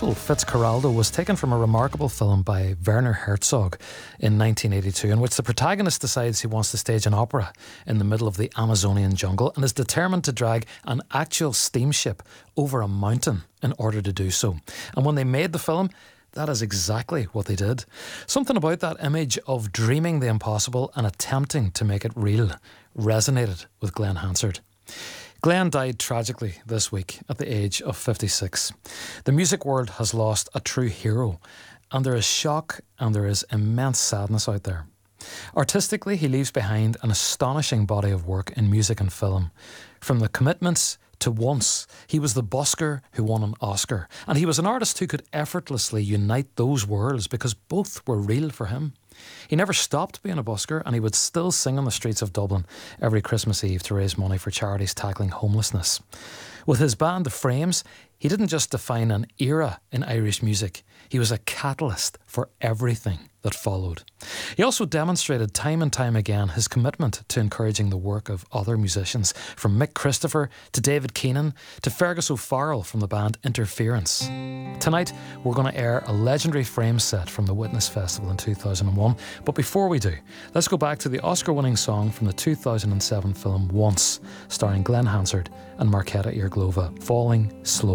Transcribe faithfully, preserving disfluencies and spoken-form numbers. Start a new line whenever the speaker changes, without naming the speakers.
title, Fitzcarraldo, was taken from a remarkable film by Werner Herzog in nineteen eighty-two, in which the protagonist decides he wants to stage an opera in the middle of the Amazonian jungle and is determined to drag an actual steamship over a mountain in order to do so. And when they made the film, that is exactly what they did. Something about that image of dreaming the impossible and attempting to make it real resonated with Glen Hansard. Glen died tragically this week at the age of fifty-six. The music world has lost a true hero, and there is shock and there is immense sadness out there. Artistically, he leaves behind an astonishing body of work in music and film. From The Commitments to Once, he was the busker who won an Oscar, and he was an artist who could effortlessly unite those worlds because both were real for him. He never stopped being a busker, and he would still sing on the streets of Dublin every Christmas Eve to raise money for charities tackling homelessness. With his band The Frames, he didn't just define an era in Irish music, he was a catalyst for everything that followed. He also demonstrated time and time again his commitment to encouraging the work of other musicians, from Mick Christopher to David Keenan to Fergus O'Farrell from the band Interference. Tonight, we're going to air a legendary Frames set from the Witness Festival in two thousand one, but before we do, let's go back to the Oscar-winning song from the two thousand seven film Once, starring Glen Hansard and Marketa Irglova, Falling Slow.